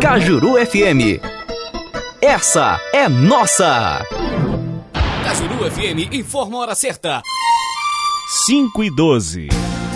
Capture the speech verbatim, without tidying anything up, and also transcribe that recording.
Cajuru F M. Essa é nossa. Cajuru F M informa a hora certa. cinco e doze.